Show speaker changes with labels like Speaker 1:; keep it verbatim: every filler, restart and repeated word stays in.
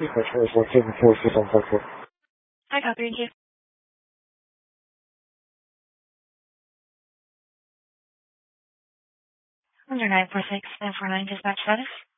Speaker 1: Dispatch Force one seven four six one five four.
Speaker 2: I copy you. Under nine four six nine four nine dispatch status.